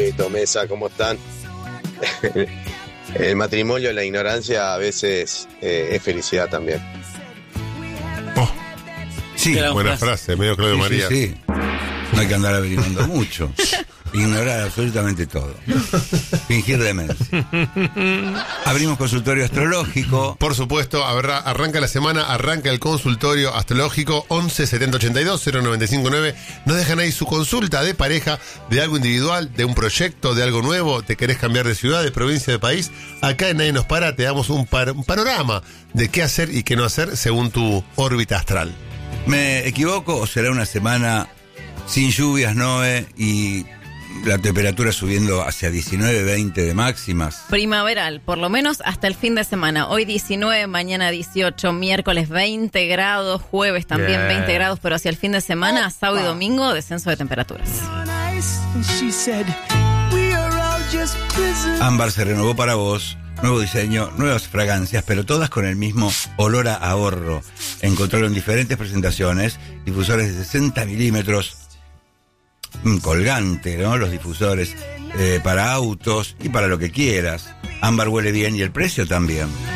Fito, Mesa, ¿cómo están? El matrimonio, la ignorancia a veces es felicidad también. Sí, buena frase, medio Claudio María. Sí. No hay que andar averiguando mucho. Ignorar absolutamente todo. Fingir demencia. Abrimos consultorio astrológico. Por supuesto, arranca la semana, arranca el consultorio astrológico 11 70 82 0959. Nos dejan ahí su consulta de pareja, de algo individual, de un proyecto, de algo nuevo. Te querés cambiar de ciudad, de provincia, de país. Acá en Nadie Nos Para te damos un panorama de qué hacer y qué no hacer según tu órbita astral. ¿Me equivoco o será una semana sin lluvias, Noé, y la temperatura subiendo hacia 19, 20 de máximas? Primaveral, por lo menos hasta el fin de semana. Hoy 19, mañana 18, miércoles 20 grados, jueves también 20 grados, pero hacia el fin de semana, sábado y domingo, descenso de temperaturas. Ámbar se renovó para vos. Nuevo diseño, nuevas fragancias, pero todas con el mismo olor a ahorro. Encontraron diferentes presentaciones, difusores de 60 milímetros, colgante, ¿no? Los difusores para autos y para lo que quieras. Ámbar huele bien y el precio también.